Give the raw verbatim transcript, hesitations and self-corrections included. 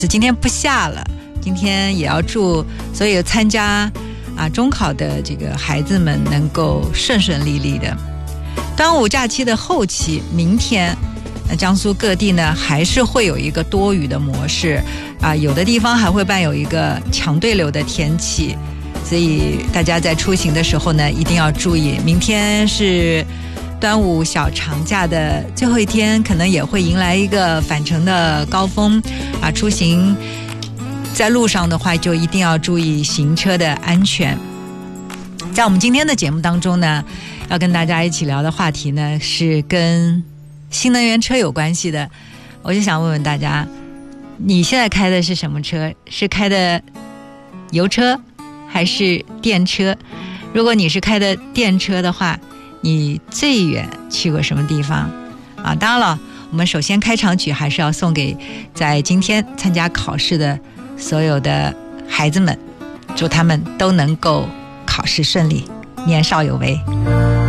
今天不下了，今天也要祝所有参加啊中考的这个孩子们能够顺顺利利的。端午假期的后期，明天江苏各地呢还是会有一个多雨的模式啊，有的地方还会伴有一个强对流的天气，所以大家在出行的时候呢一定要注意。明天是端午小长假的最后一天，可能也会迎来一个返程的高峰啊，出行在路上的话就一定要注意行车的安全。在我们今天的节目当中呢，要跟大家一起聊的话题呢是跟新能源车有关系的。我就想问问大家，你现在开的是什么车？是开的油车还是电车？如果你是开的电车的话，你最远去过什么地方啊？当然了，我们首先开场曲还是要送给在今天参加考试的所有的孩子们，祝他们都能够考试顺利，年少有为。